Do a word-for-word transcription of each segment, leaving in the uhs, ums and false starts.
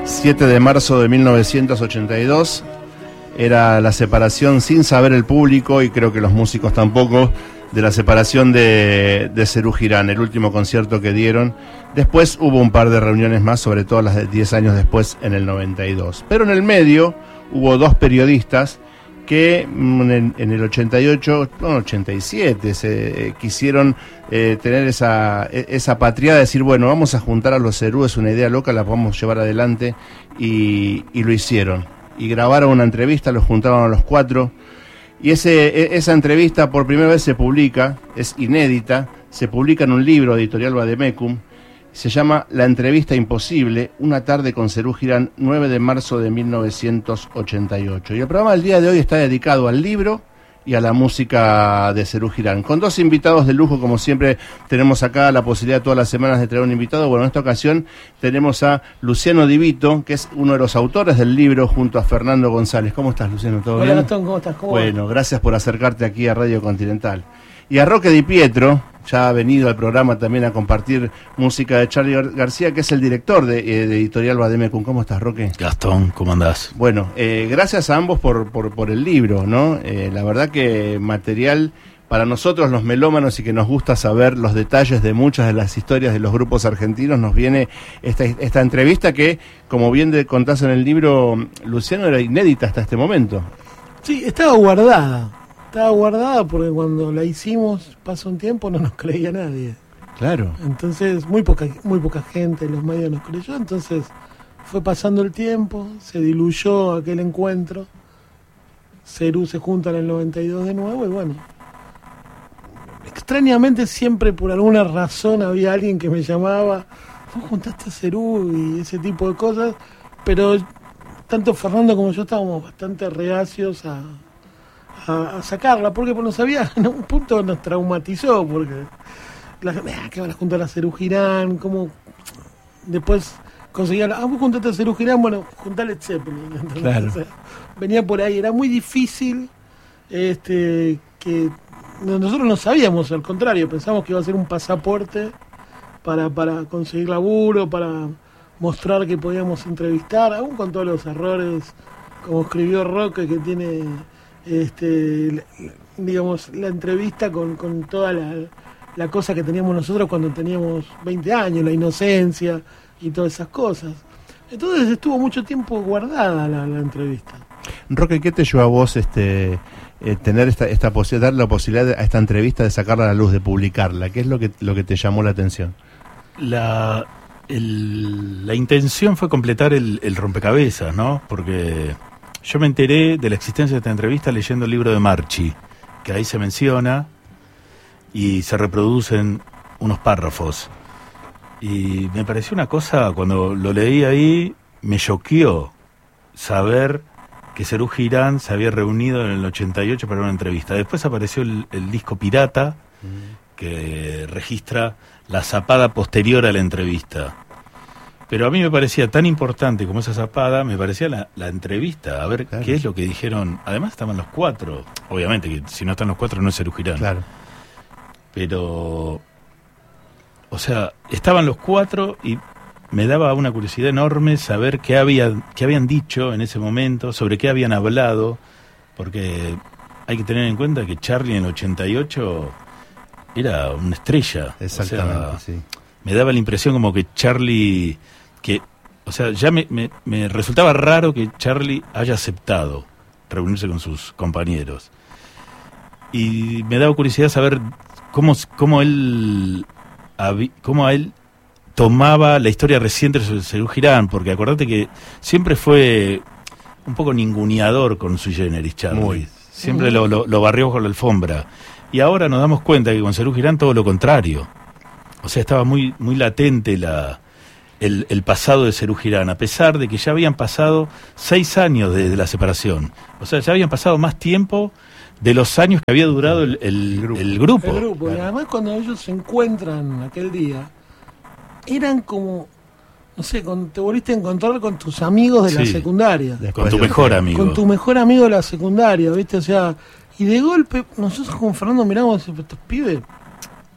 siete de marzo de mil novecientos ochenta y dos, era la separación sin saber el público, y creo que los músicos tampoco, de la separación de, de Serú Girán, el último concierto que dieron. Después hubo un par de reuniones más, sobre todo las de diez años después, en el noventa y dos. Pero en el medio hubo dos periodistas que en, en el ochenta y ocho, no, ochenta y siete, se eh, quisieron eh, tener esa, esa patria de decir, bueno, vamos a juntar a los Serú, es una idea loca, la podemos llevar adelante, y, y lo hicieron. Y grabaron una entrevista, los juntaron a los cuatro, y ese, esa entrevista por primera vez se publica, es inédita, se publica en un libro de Editorial Vademecum, se llama La entrevista imposible, una tarde con Serú Girán, nueve de marzo de mil novecientos ochenta y ocho. Y el programa del día de hoy está dedicado al libro y a la música de Serú Girán, con dos invitados de lujo, como siempre tenemos acá la posibilidad todas las semanas de traer un invitado. Bueno, en esta ocasión tenemos a Luciano Di Vito, que es uno de los autores del libro, junto a Fernando González. ¿Cómo estás, Luciano? ¿Todo Hola, bien? Gastón, ¿cómo estás? ¿Cómo bueno, gracias por acercarte aquí a Radio Continental. Y a Roque Di Pietro, ya ha venido al programa también a compartir música de Charly Gar- García, que es el director de, eh, de Editorial Vademecum. ¿Cómo estás, Roque? Gastón, ¿cómo andás? Bueno, eh, gracias a ambos por, por, por el libro, ¿no? Eh, la verdad que material para nosotros los melómanos y que nos gusta saber los detalles de muchas de las historias de los grupos argentinos, nos viene esta, esta entrevista que, como bien te contás en el libro, Luciano, era inédita hasta este momento. Sí, estaba guardada. Estaba guardada porque cuando la hicimos, pasó un tiempo, no nos creía nadie. Claro. Entonces, muy poca, muy poca gente en los medios nos creyó. Entonces, fue pasando el tiempo, se diluyó aquel encuentro. Serú se junta en el noventa y dos de nuevo y bueno. Extrañamente, siempre por alguna razón había alguien que me llamaba, vos juntaste a Serú y ese tipo de cosas. Pero tanto Fernando como yo estábamos bastante reacios a... A, a sacarla, porque no sabía, en un punto nos traumatizó, porque la, ah, que van a juntar a Serú Girán, como después conseguían, ah, vos juntaste a Serú Girán, bueno, juntale Zeppelin. Entonces, claro. O sea, venía por ahí, era muy difícil, este, que nosotros no sabíamos, al contrario, pensamos que iba a ser un pasaporte para, para conseguir laburo, para mostrar que podíamos entrevistar, aún con todos los errores, como escribió Roque, que tiene... Este, digamos, la entrevista con, con toda la, la cosa que teníamos nosotros cuando teníamos veinte años, la inocencia y todas esas cosas. Entonces estuvo mucho tiempo guardada la, la entrevista. Roque, ¿qué te llevó a vos este eh, tener esta, esta posibilidad, dar la posibilidad de, a esta entrevista de sacarla a la luz, de publicarla? ¿Qué es lo que, lo que te llamó la atención? La, el, la intención fue completar el, el rompecabezas, ¿no? Porque... yo me enteré de la existencia de esta entrevista leyendo el libro de Marchi, que ahí se menciona y se reproducen unos párrafos. Y me pareció una cosa, cuando lo leí ahí, me choqueó saber que Serú Girán se había reunido en el ochenta y ocho para una entrevista. Después apareció el, el disco pirata, mm. que registra la zapada posterior a la entrevista. Pero a mí me parecía tan importante como esa zapada, me parecía la, la entrevista, a ver claro. qué es lo que dijeron. Además estaban los cuatro, obviamente que si no están los cuatro no es Serú Girán. Claro. Pero, o sea, estaban los cuatro y me daba una curiosidad enorme saber qué, había, qué habían dicho en ese momento, sobre qué habían hablado, porque hay que tener en cuenta que Charly en el ochenta y ocho era una estrella. Exactamente, o sea, sí. Me daba la impresión como que Charly, que, o sea, ya me, me, me resultaba raro que Charly haya aceptado reunirse con sus compañeros. Y me daba curiosidad saber cómo, cómo él, cómo él tomaba la historia reciente de Serú Girán, porque acordate que siempre fue un poco ninguneador con Sui Generis, Charly. Muy. Siempre lo, lo, lo barrió con la alfombra. Y ahora nos damos cuenta que con Serú Girán todo lo contrario. O sea, estaba muy muy latente la el, el pasado de Serú Girán, a pesar de que ya habían pasado seis años desde la separación. O sea, ya habían pasado más tiempo de los años que había durado el, el, el grupo. El grupo, el grupo. Claro. Y además cuando ellos se encuentran aquel día, eran como, no sé, con, te volviste a encontrar con tus amigos de sí, la secundaria. Con tu mejor amigo. Con tu mejor amigo de la secundaria, ¿viste? O sea, y de golpe, nosotros con Fernando miramos y decimos, estos pibes...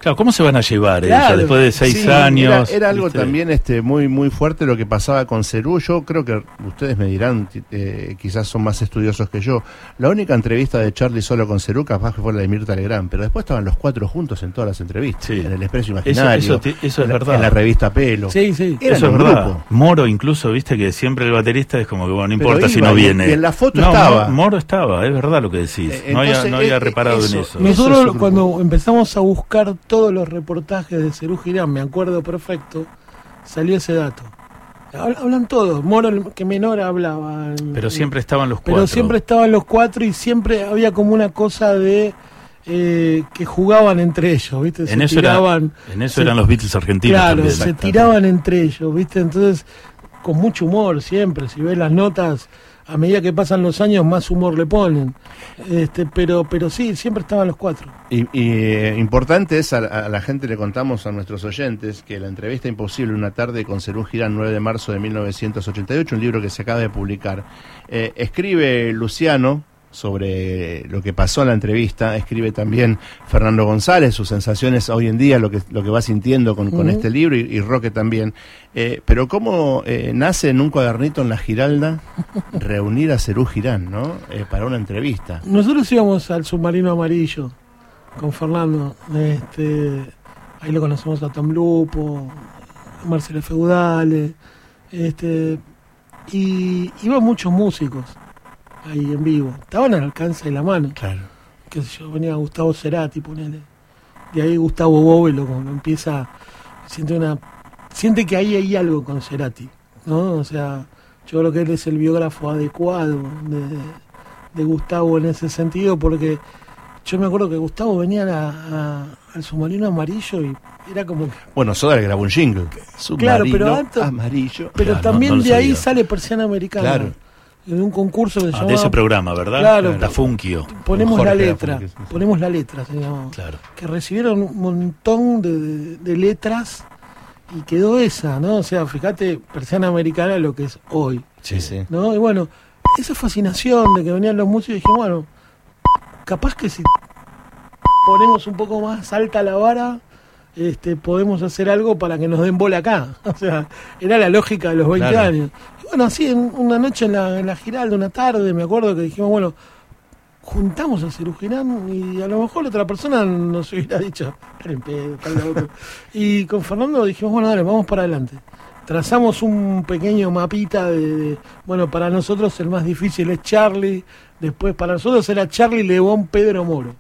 Claro, ¿cómo se van a llevar Claro, ella después de seis Sí, años? Era, era algo ¿viste? también este muy muy fuerte lo que pasaba con Cerú. Yo creo que ustedes me dirán, eh, quizás son más estudiosos que yo. La única entrevista de Charly solo con Cerú capaz que fue la de Mirta Legrand, pero después estaban los cuatro juntos en todas las entrevistas, Sí. en el Expreso Imaginario, Eso, eso, te- eso es en, la- verdad. en la revista Pelo. Sí, sí. Eran Eso es un verdad. grupo. Moro incluso, viste que siempre el baterista es como que, bueno, no Pero importa si iba, no y- viene. y en la foto No, estaba. Mo- Moro estaba, es verdad lo que decís. Eh, no había, entonces, no había eh, reparado eso- en eso. no- Nosotros Eso es un cuando grupo. empezamos a buscar todos los reportajes de Cerú Girán, me acuerdo perfecto, salió ese dato. Hab- Hablan todos, Moro el que menor hablaba. Pero siempre estaban los cuatro. Pero siempre estaban los cuatro y siempre había como una cosa de eh, que jugaban entre ellos, ¿viste? Se En eso, era- tiraban. en eso se- eran los Beatles argentinos Claro, también. se tiraban entre ellos, ¿viste? Entonces, con mucho humor siempre, si ves las notas, a medida que pasan los años más humor le ponen. Este, pero pero sí, siempre estaban los cuatro. Y, y, eh, importante es, a, a la gente le contamos, a nuestros oyentes, que la entrevista Imposible, una tarde con Cerú Girán, nueve de marzo de mil novecientos ochenta y ocho, un libro que se acaba de publicar. Eh, escribe Luciano sobre lo que pasó en la entrevista, escribe también Fernando González, sus sensaciones hoy en día, lo que lo que va sintiendo con, con Ujú. este libro, y, y Roque también. Eh, pero cómo eh, nace en un cuadernito en la Giralda reunir a Cerú Girán, ¿no? Eh, para una entrevista. Nosotros íbamos al Submarino Amarillo con Fernando. Este, ahí lo conocemos a Tom Lupo, a Marcelo Feudale. Este, y iban muchos músicos ahí en vivo. Estaban al alcance de la mano. Claro. Qué sé yo, venía Gustavo Cerati, ponele. De ahí Gustavo Bóvelo, como empieza, siente una, siente que ahí hay algo con Cerati, ¿no? O sea, yo creo que él es el biógrafo adecuado de, de Gustavo en ese sentido, porque yo me acuerdo que Gustavo venía a, a- al Submarino Amarillo y era como que... Bueno, Soda le grabó un jingle. Claro, pero Submarino antes- amarillo. Pero Claro, también no- no lo de ahí sabía. sale Persiana Americana. Claro. En un concurso que se Ah, llamaba de ese programa, ¿verdad? Claro. Tafunkio. Ponemos Jorge la letra, Lafunque, sí, sí. ponemos la letra, se llamaba. Claro. Que recibieron un montón de, de- de letras y quedó esa, ¿no? O sea, fíjate, Persiana Americana lo que es hoy, Sí, sí. ¿no? Y bueno, esa fascinación de que venían los músicos, dije, bueno, capaz que si ponemos un poco más alta la vara, este, podemos hacer algo para que nos den bola acá. O sea, era la lógica de los veinte Claro. años. Y bueno, así, en una noche en la, en la Giralda, una tarde, me acuerdo que dijimos, bueno, juntamos a Cerú Girán y a lo mejor otra persona nos hubiera dicho, "Están en pedo, están locos". Y con Fernando dijimos, bueno, dale, vamos para adelante. Trazamos un pequeño mapita de, de- bueno, para nosotros el más difícil es Charly, después para nosotros era Charly, Lebón, Pedro, Moro.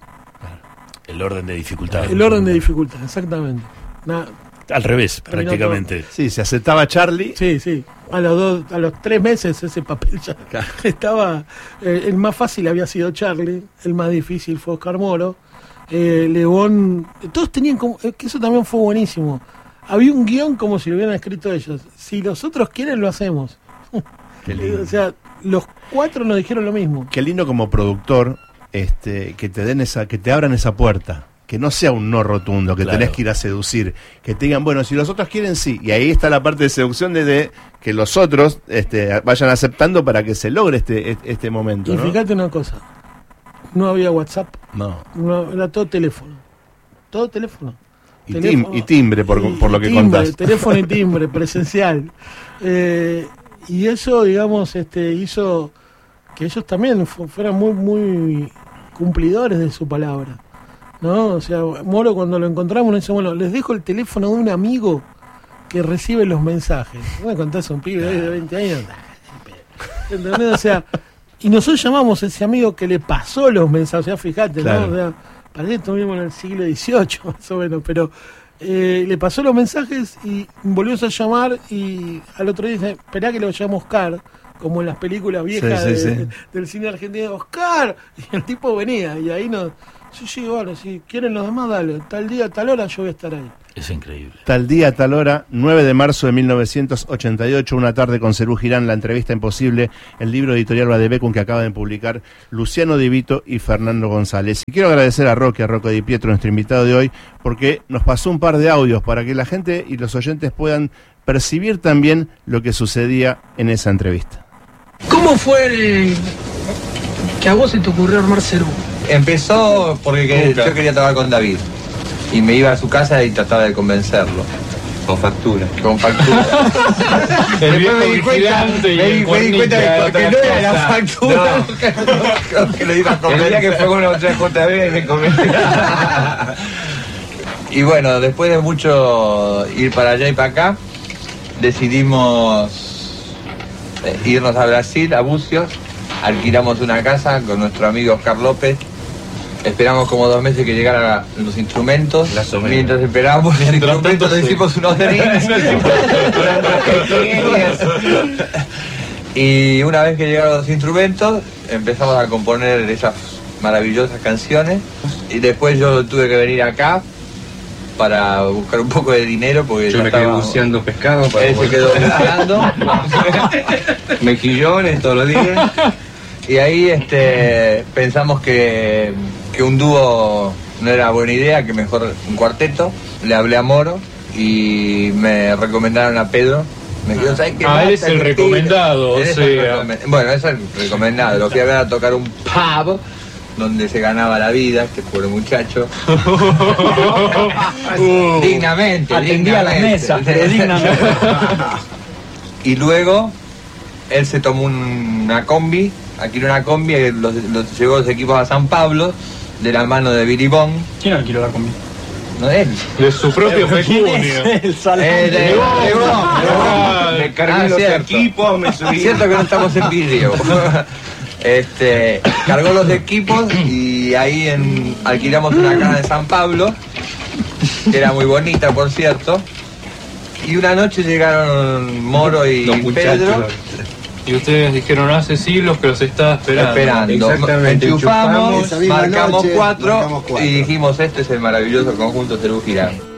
El orden de dificultad. El orden de dificultad, exactamente. Na- Al revés, Terminó prácticamente. Sí, se aceptaba Charly. sí, sí. A los dos, a los tres meses ese papel ya estaba. eh, el más fácil había sido Charly, el más difícil fue Oscar Moro. Eh, Lebón, todos tenían como, eh, que eso también fue buenísimo. Había un guión como si lo hubieran escrito ellos. Si los otros quieren, lo hacemos. Qué lindo. O sea, los cuatro nos dijeron lo mismo. Qué lindo como productor, este, que te den esa, que te abran esa puerta. Que no sea un no rotundo, que Claro. tenés que ir a seducir. Que te digan, bueno, si los otros quieren, sí. Y ahí está la parte de seducción de, de que los otros este, vayan aceptando para que se logre este, este, este momento, Y ¿no? fíjate una cosa. No había WhatsApp, No. no, era todo teléfono. Todo teléfono. Y, Teléfono. tim- y timbre, por, Y- por lo y que timbre, contás. Teléfono y timbre, presencial. Eh, y eso, digamos, este, hizo que ellos también fu- fueran muy, muy cumplidores de su palabra. ¿No? O sea, Moro cuando lo encontramos nos dice, bueno, les dejo el teléfono de un amigo que recibe los mensajes. ¿No me contás a un pibe de veinte años? ¿Entendés? O sea, y nosotros llamamos a ese amigo que le pasó los mensajes, o sea, fíjate, Claro. ¿no? O sea, parece que estuvimos en el siglo dieciocho, más o menos, pero eh, le pasó los mensajes y volvimos a llamar y al otro día dice, esperá que lo llame Oscar, como en las películas viejas Sí, sí, de- sí. del cine argentino, Oscar, y el tipo venía, y ahí nos, sí, sí, vale, si quieren los demás, dale, tal día, tal hora yo voy a estar ahí. Es increíble. Tal día, tal hora, nueve de marzo de mil novecientos ochenta y ocho, una tarde con Cerú Girán, la entrevista imposible, el libro editorial Badebecum que acaban de publicar Luciano Di Vito y Fernando González. Y quiero agradecer a Roque, a Rocco Di Pietro, nuestro invitado de hoy, porque nos pasó un par de audios para que la gente y los oyentes puedan percibir también lo que sucedía en esa entrevista. ¿Cómo fue eh, que a vos se te ocurrió armar Cerú? Empezó porque que- yo quería trabajar con David. y me iba a su casa y trataba de convencerlo. Con factura. Con factura. El viejo me di cuenta, vigilante y me di, el me di cuenta cuernita que, de que no otra era la cosa. factura No. que, no, que lo iba a El convencer. día que fue con la otra J B me comenté. Y bueno, después de mucho ir para allá y para acá, decidimos eh, irnos a Brasil, a Bucios. Alquilamos una casa con nuestro amigo Oscar López. Esperamos como dos meses que llegaran los instrumentos. Mientras esperábamos los instrumentos, nos hicimos unos drinks. Y una vez que llegaron los instrumentos, empezamos a componer esas maravillosas canciones. Y después yo tuve que venir acá para buscar un poco de dinero porque Yo ya me quedé estaba... buceando pescado. Para Él se quedó buceando. Mejillones todos los días. Y ahí este, pensamos que, que un dúo no era buena idea, que mejor un cuarteto. Le hablé a Moro y me recomendaron a Pedro. Me dijo, ¿sabes qué? Ah, él es Basta, el que recomendado, tire. o Él es el sea. recomen- Bueno, es el recomendado. Lo fui a ver a tocar un pub donde se ganaba la vida, este pobre muchacho. Uh. dignamente, Atendía a las dignamente. mesas, pero dignamente. Y luego él se tomó una combi, alquiló una combi, y los, los llevó los equipos a San Pablo, de la mano de Billy Bond. ¿Quién no quiero hablar conmigo? No él. De su propio ¿Quién es pecunio. el salón? Eh, de- de- de Bond, de Ah, Bond. me cargué Ah, los cierto. equipos, me subí. Es cierto que no estamos en vídeo. Este, cargó los equipos y ahí en, alquilamos una casa de San Pablo, que era muy bonita, por cierto. Y una noche llegaron Moro y Los muchachos. Pedro Y ustedes dijeron hace siglos que los estaba esperando. esperando. Exactamente. Enchufamos, Esa misma marcamos, noche, cuatro, marcamos cuatro. y dijimos, este es el maravilloso conjunto Cerú Girán.